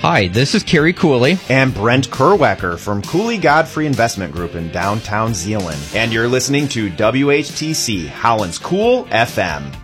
Hi, this is Kerry Cooley. And Brent Kerwecker from Cooley Godfrey Investment Group in downtown Zeeland. And you're listening to WHTC, Holland's Cool FM.